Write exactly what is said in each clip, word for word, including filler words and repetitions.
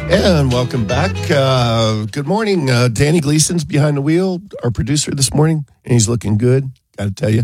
And welcome back. Uh, good morning. Uh, Danny Gleason's behind the wheel, our producer this morning, and he's looking good, got to tell you.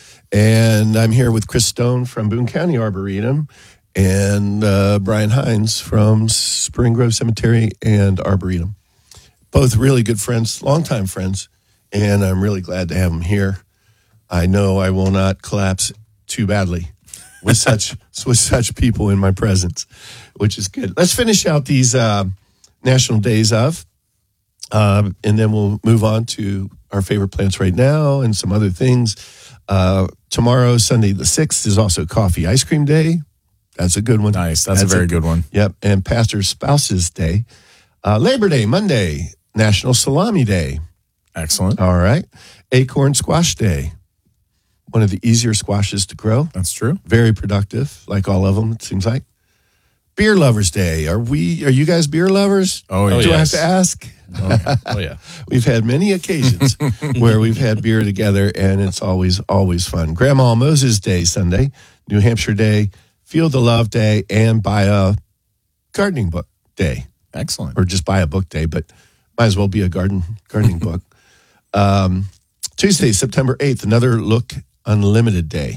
And I'm here with Chris Stone from Boone County Arboretum and uh, Brian Hines from Spring Grove Cemetery and Arboretum. Both really good friends, longtime friends, and I'm really glad to have them here. I know I will not collapse too badly with such with such people in my presence, which is good. Let's finish out these uh, National Days of, uh, and then we'll move on to our favorite plants right now and some other things. Uh, tomorrow, Sunday the sixth, is also Coffee Ice Cream Day. That's a good one. Nice. That's, That's a very a, good one. Yep. And Pastor Spouses Day. Uh, Labor Day, Monday, National Salami Day. Excellent. All right. Acorn Squash Day. One of the easier squashes to grow. That's true. Very productive, like all of them, it seems like. Beer Lovers Day. Are we? Are you guys beer lovers? Oh, yeah. Do yes. I have to ask? Oh, yeah. Oh, yeah. We've had many occasions where we've had beer together, and it's always, always fun. Grandma Moses Day, Sunday. New Hampshire Day. Feel the Love Day, and buy a gardening book day. Excellent. Or just buy a book day, but might as well be a garden gardening book. Um, Tuesday, September eighth, another Look Unlimited Day.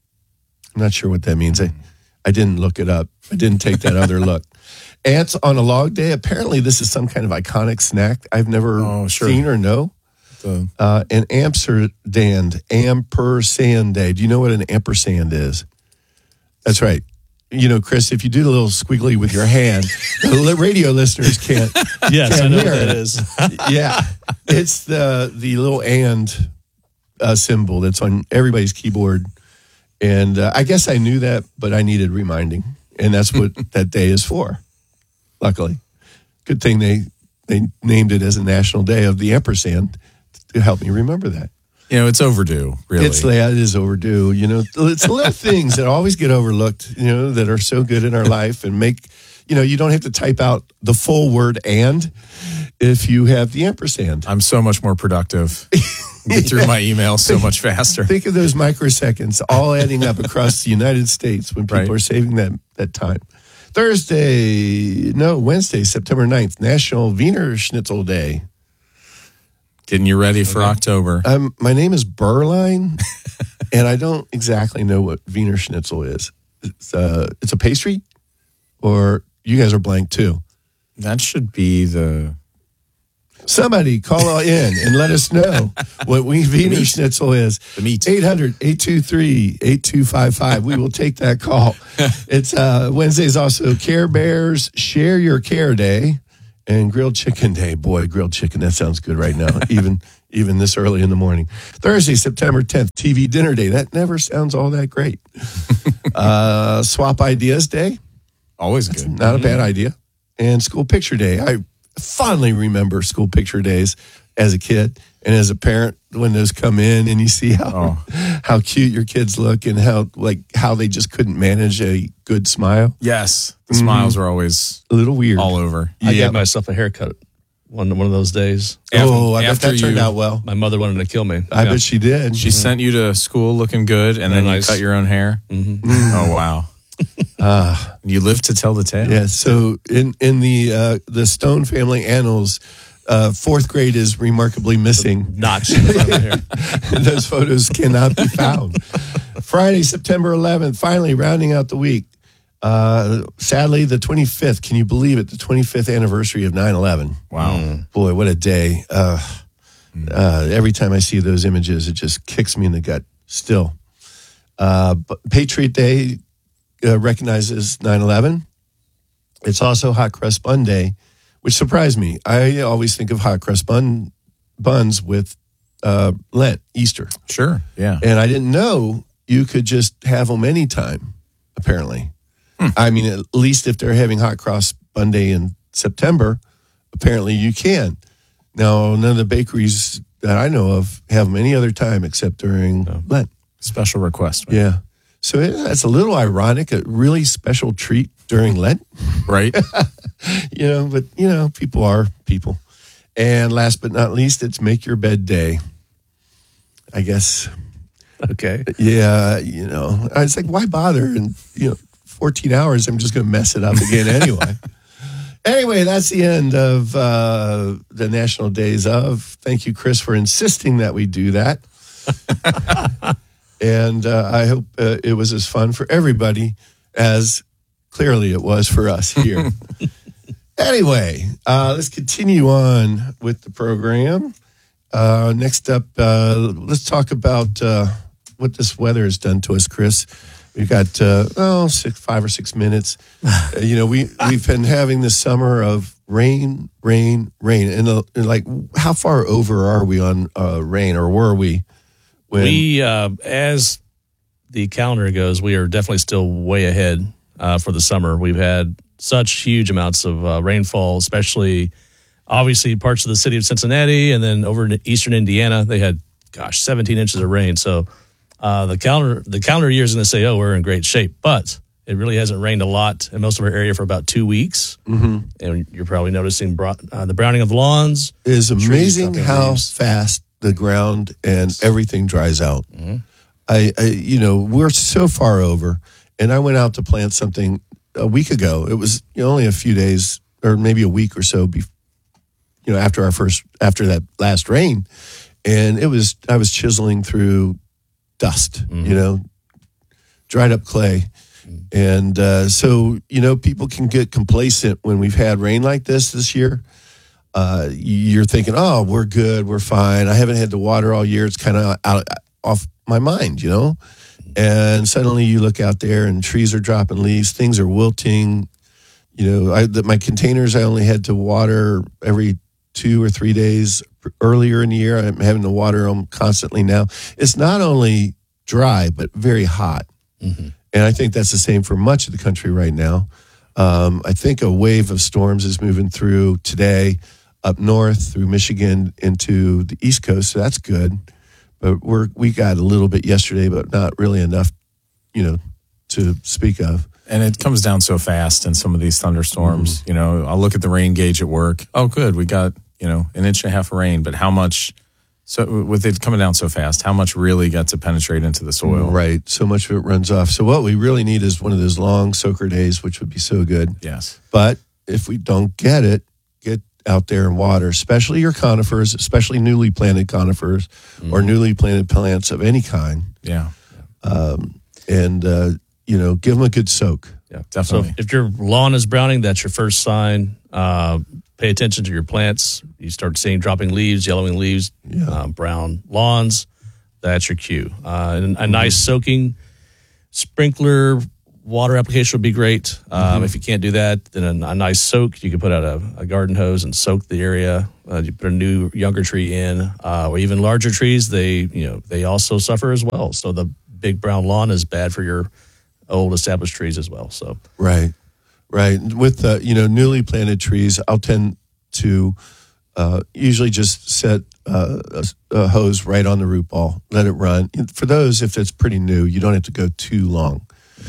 I'm not sure what that means. I, I didn't look it up. I didn't take that other look. Ants on a Log Day. Apparently, this is some kind of iconic snack I've never oh, sure. seen or know. The... Uh, an ampersand, ampersand day. Do you know what an ampersand is? That's right. You know, Chris, if you do the little squiggly with your hand, the radio listeners can't. Yes, can't I know what hear that it. is. Yeah, it's the the little and uh, symbol that's on everybody's keyboard. And uh, I guess I knew that, but I needed reminding. And that's what that day is for, luckily. Good thing they, they named it as a national day of the ampersand to help me remember that. You know, it's overdue, really. It's, yeah, it is overdue. You know, it's the little things that always get overlooked, you know, that are so good in our life and make, you know, you don't have to type out the full word and if you have the ampersand. I'm so much more productive. Get through my email so much faster. Think of those microseconds all adding up across the United States when people right. are saving that, that time. Thursday, no, Wednesday, September ninth, National Wiener Schnitzel Day. Getting you ready for okay. October. Um, my name is Berline, and I don't exactly know what Wiener Schnitzel is. It's, uh, it's a pastry, or you guys are blank too? That should be the... Somebody call in and let us know what we Wiener Schnitzel is. The meat. eight hundred, eight two three, eight two five five. We will take that call. It's uh, Wednesday's also Care Bears Share Your Care Day and Grilled Chicken Day. Boy, grilled chicken, that sounds good right now, even even this early in the morning. Thursday, September tenth, T V Dinner Day. That never sounds all that great. uh, Swap Ideas Day. Always good. That's not a bad idea. And School Picture Day. I fondly remember school picture days as a kid and as a parent when those come in and you see how oh. how cute your kids look and how like how they just couldn't manage a good smile. Yes, the mm-hmm. smiles were always a little weird all over. I yeah. gave myself a haircut one one of those days. Oh, I bet that you, turned out well. My mother wanted to kill me. I yeah. bet she did. She mm-hmm. sent you to school looking good, and, and then nice. You cut your own hair. Mm-hmm. Oh wow. Uh, you live to tell the tale. Yeah. So in in the uh, the Stone family annals, uh, fourth grade is remarkably missing. Notch in the front of the hair. Those photos cannot be found. Friday, September eleventh, finally rounding out the week. Uh, sadly, the twenty-fifth. Can you believe it? The twenty-fifth anniversary of nine eleven. Wow. Mm. Boy, what a day. Uh, uh, every time I see those images, it just kicks me in the gut still. Uh, but Patriot Day uh, recognizes nine eleven. It's also Hot Crust Bun Day, which surprised me. I always think of hot crust bun buns with uh, Lent, Easter. Sure, yeah. And I didn't know you could just have them anytime, apparently. Hmm. I mean, at least if they're having Hot Cross Bun Day in September, apparently you can. Now, none of the bakeries that I know of have them any other time except during no. Lent. Special request. Right? Yeah. So it, that's a little ironic, a really special treat during Lent. Right. You know, but, you know, people are people. And last but not least, it's Make Your Bed Day. I guess. Okay. Yeah, you know, I was like, why bother? And, you know, fourteen hours, I'm just going to mess it up again anyway. Anyway, that's the end of uh, the National Days of. Thank you, Chris, for insisting that we do that. And uh, I hope uh, it was as fun for everybody as clearly it was for us here. Anyway, uh, let's continue on with the program. Uh, next up, uh, let's talk about uh, what this weather has done to us, Chris. We've got uh, oh six, five or six minutes. Uh, you know, we we've been having this summer of rain, rain, rain, and, uh, and like, how far over are we on uh, rain, or were we? When We, uh, as the calendar goes, we are definitely still way ahead uh, for the summer. We've had such huge amounts of uh, rainfall, especially obviously parts of the city of Cincinnati, and then over in eastern Indiana, they had, gosh, seventeen inches of rain. So uh, the calendar the calendar year is going to say, oh, we're in great shape, but it really hasn't rained a lot in most of our area for about two weeks. Mm-hmm. And you're probably noticing bro- uh, the browning of lawns. it is amazing dropping how leaves. fast the ground and everything dries out. Mm-hmm. I, I, you know, we're so far over, and I went out to plant something a week ago. It was, you know, only a few days, or maybe a week or so, be, you know, after our first, after that last rain, and it was, I was chiseling through dust, mm-hmm. you know, dried up clay. And uh, so, you know, people can get complacent when we've had rain like this this year. Uh, you're thinking, oh, we're good, we're fine. I haven't had to water all year. It's kind of out off my mind, you know. And suddenly you look out there and trees are dropping leaves, things are wilting. You know, I, the, my containers, I only had to water every two or three days earlier in the year. I'm having to water them constantly now. It's not only dry, but very hot. Mm-hmm. And I think that's the same for much of the country right now. Um, I think a wave of storms is moving through today, up north through Michigan into the East Coast. So that's good. But we're we got a little bit yesterday, but not really enough, you know, to speak of. And it comes down so fast in some of these thunderstorms. Mm-hmm. You know, I'll look at the rain gauge at work. Oh, good, we got, you know, an inch and a half of rain. But how much, so with it coming down so fast, how much really got to penetrate into the soil? Right. So much of it runs off. So what we really need is one of those long soaker days, which would be so good. Yes. But if we don't get it, get out there and water, especially your conifers, especially newly planted conifers mm-hmm. or newly planted plants of any kind. Yeah. Um, and, uh, you know, give them a good soak. Yeah, definitely. So if your lawn is browning, that's your first sign. Uh, pay attention to your plants. You start seeing dropping leaves, yellowing leaves, yeah. uh, brown lawns. That's your cue. Uh, and a mm-hmm. nice soaking sprinkler water application would be great. Um, mm-hmm. If you can't do that, then a, a nice soak. You can put out a, a garden hose and soak the area. Uh, you put a new younger tree in, uh, or even larger trees. They, you know, they also suffer as well. So the big brown lawn is bad for your old established trees as well. So right, right. With uh, you know, newly planted trees, I'll tend to uh, usually just set uh, a, a hose right on the root ball, let it run. For those, if it's pretty new, you don't have to go too long.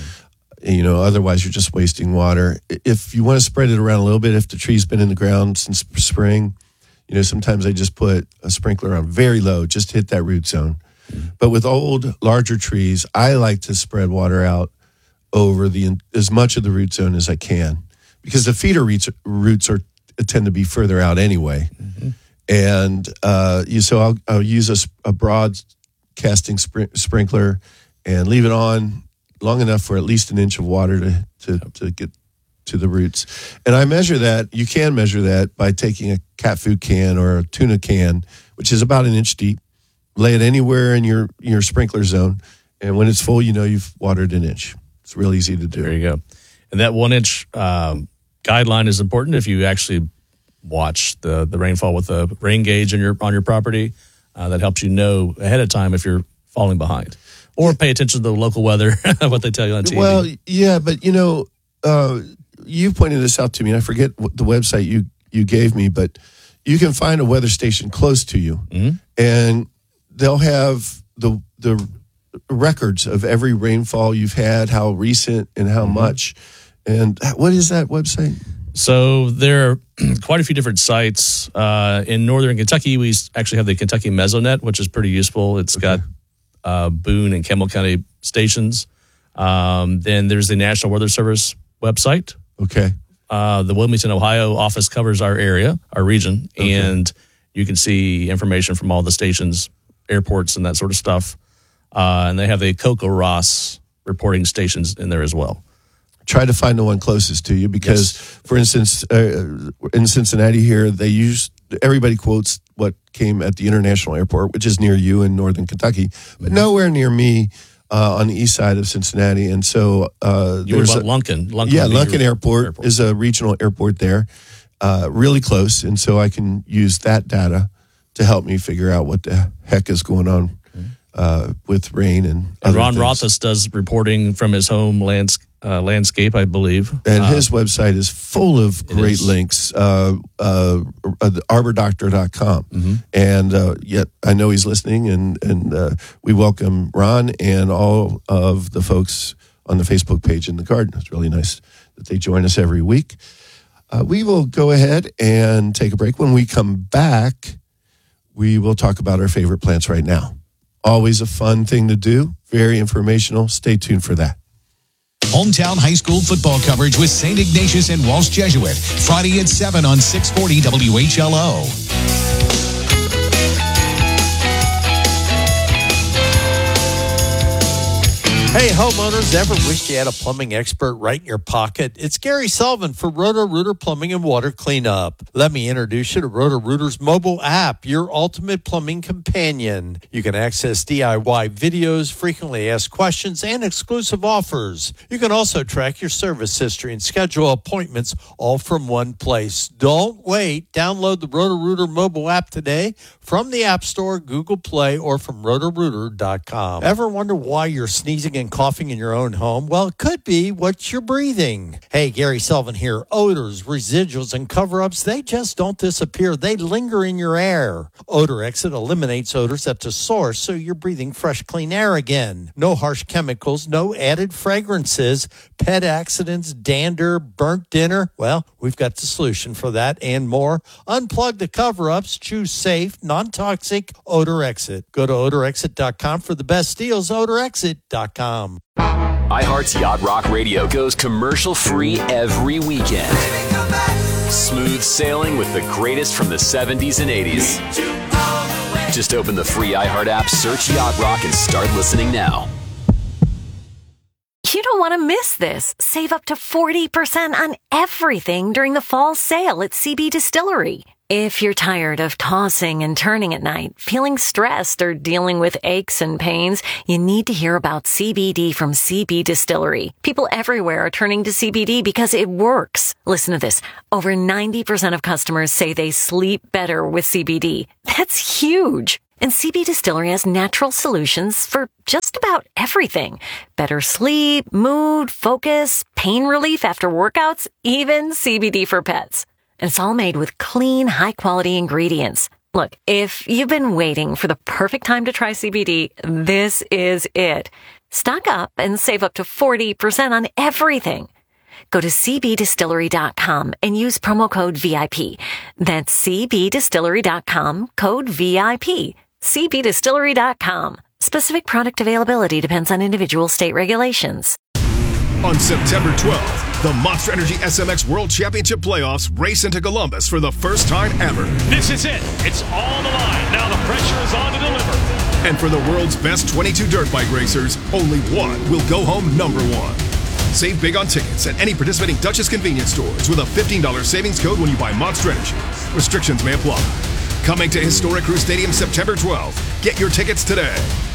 You know, otherwise you're just wasting water. If you want to spread it around a little bit, if the tree's been in the ground since spring, you know, sometimes I just put a sprinkler on very low, just hit that root zone. Mm-hmm. But with old, larger trees, I like to spread water out over the as much of the root zone as I can, because the feeder roots, roots are tend to be further out anyway. Mm-hmm. And uh, you, so I'll, I'll use a, a broad casting spr- sprinkler and leave it on long enough for at least an inch of water to, to, to get to the roots. And I measure that, you can measure that by taking a cat food can or a tuna can, which is about an inch deep, lay it anywhere in your, your sprinkler zone. And when it's full, you know you've watered an inch. It's real easy to do. There you go. And that one inch um, guideline is important if you actually watch the, the rainfall with a rain gauge on your, on your property. Uh, that helps you know ahead of time if you're falling behind. Or pay attention to the local weather, what they tell you on T V. Well, yeah, but you know, uh, you pointed this out to me, and I forget what the website you, you gave me, but you can find a weather station close to you, mm-hmm. and they'll have the the records of every rainfall you've had, how recent and how mm-hmm. much. And what is that website? So there are quite a few different sites. Uh, in northern Kentucky, we actually have the Kentucky Mesonet, which is pretty useful. It's okay. got Uh, Boone and Campbell County stations. Um, then there's the National Weather Service website. Okay. Uh, the Wilmington, Ohio office covers our area, our region, okay. and you can see information from all the stations, airports, and that sort of stuff. Uh, and they have a Coco Ross reporting stations in there as well. Try to find the one closest to you because, yes. for instance, uh, in Cincinnati here, they use everybody quotes what came at the International Airport, which is near you in northern Kentucky, but nowhere near me uh, on the east side of Cincinnati. And so uh, you there's about a, Lunken. Lunken yeah, Lunken airport, airport is a regional airport there, uh, really close, and so I can use that data to help me figure out what the heck is going on uh, with rain and. And other Ron things. Rothfuss does reporting from his home lands, uh, landscape, I believe. And uh, his website is full of great is. links, uh, uh, uh, arbor doctor dot com. Mm-hmm. And uh, yet I know he's listening, and, and uh, we welcome Ron and all of the folks on the Facebook page in the garden. It's really nice that they join us every week. Uh, we will go ahead and take a break. When we come back, we will talk about our favorite plants right now. Always a fun thing to do, very informational. Stay tuned for that. Hometown high school football coverage with Saint Ignatius and Walsh Jesuit. Friday at seven on six forty W H L O. Hey, homeowners, ever wished you had a plumbing expert right in your pocket? It's Gary Sullivan for Roto-Rooter Plumbing and Water Cleanup. Let me introduce you to Roto-Rooter's mobile app, your ultimate plumbing companion. You can access D I Y videos, frequently asked questions, and exclusive offers. You can also track your service history and schedule appointments all from one place. Don't wait. Download the Roto-Rooter mobile app today from the App Store, Google Play, or from roto rooter dot com. Ever wonder why you're sneezing and coughing in your own home? Well, it could be what you're breathing. Hey, Gary Sullivan here. Odors, residuals, and cover-ups, they just don't disappear. They linger in your air. Odor Exit eliminates odors at the source, so you're breathing fresh, clean air again. No harsh chemicals, no added fragrances, pet accidents, dander, burnt dinner. Well, we've got the solution for that and more. Unplug the cover-ups. Choose safe, non-toxic Odor Exit. Go to odor exit dot com for the best deals. odor exit dot com. iHeart's Yacht Rock Radio goes commercial-free every weekend. Smooth sailing with the greatest from the seventies and eighties. Just open the free iHeart app, search Yacht Rock, and start listening now. You don't want to miss this. Save up to forty percent on everything during the fall sale at C B Distillery. If you're tired of tossing and turning at night, feeling stressed, or dealing with aches and pains, you need to hear about C B D from C B Distillery. People everywhere are turning to C B D because it works. Listen to this. Over ninety percent of customers say they sleep better with C B D. That's huge. And C B Distillery has natural solutions for just about everything. Better sleep, mood, focus, pain relief after workouts, even C B D for pets. And it's all made with clean, high-quality ingredients. Look, if you've been waiting for the perfect time to try C B D, this is it. Stock up and save up to forty percent on everything. Go to c b distillery dot com and use promo code V I P. That's c b distillery dot com, code V I P. c b distillery dot com. Specific product availability depends on individual state regulations. On September twelfth, the Monster Energy S M X World Championship Playoffs race into Columbus for the first time ever. This is it. It's all on the line. Now the pressure is on to deliver. And for the world's best twenty-two dirt bike racers, only one will go home number one. Save big on tickets at any participating Duchess convenience stores with a fifteen dollars savings code when you buy Monster Energy. Restrictions may apply. Coming to Historic Crew Stadium September twelfth. Get your tickets today.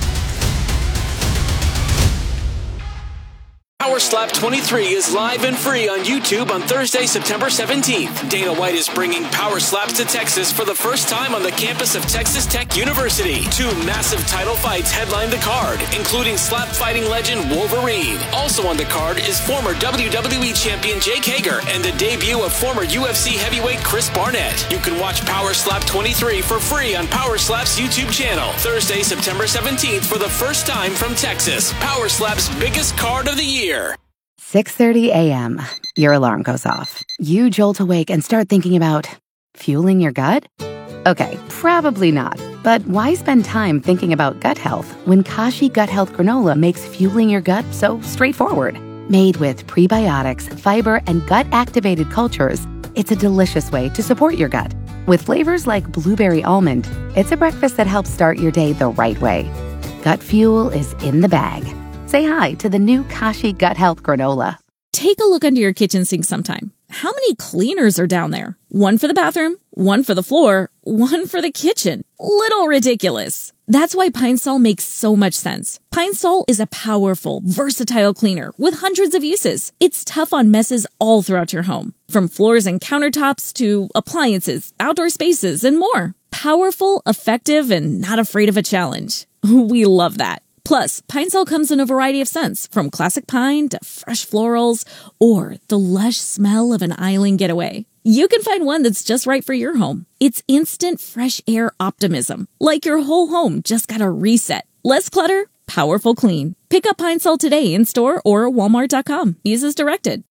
Power Slap twenty-three is live and free on YouTube on Thursday, September seventeenth. Dana White is bringing Power Slaps to Texas for the first time on the campus of Texas Tech University. Two massive title fights headline the card, including slap fighting legend Wolverine. Also on the card is former W W E champion Jake Hager and the debut of former U F C heavyweight Chris Barnett. You can watch Power Slap twenty-three for free on Power Slap's YouTube channel. Thursday, September seventeenth for the first time from Texas. Power Slap's biggest card of the year. six thirty a.m. Your alarm goes off. You jolt awake and start thinking about fueling your gut? Okay, probably not. But why spend time thinking about gut health when Kashi Gut Health Granola makes fueling your gut so straightforward? Made with prebiotics, fiber, and gut-activated cultures, it's a delicious way to support your gut. With flavors like blueberry almond, it's a breakfast that helps start your day the right way. Gut Fuel is in the bag. Say hi to the new Kashi Gut Health Granola. Take a look under your kitchen sink sometime. How many cleaners are down there? One for the bathroom, one for the floor, one for the kitchen. Little ridiculous. That's why Pine Sol makes so much sense. Pine Sol is a powerful, versatile cleaner with hundreds of uses. It's tough on messes all throughout your home, from floors and countertops to appliances, outdoor spaces, and more. Powerful, effective, and not afraid of a challenge. We love that. Plus, Pine Sol comes in a variety of scents, from classic pine to fresh florals or the lush smell of an island getaway. You can find one that's just right for your home. It's instant fresh air optimism, like your whole home just got a reset. Less clutter, powerful clean. Pick up Pine Sol today in store or walmart dot com. Use as directed.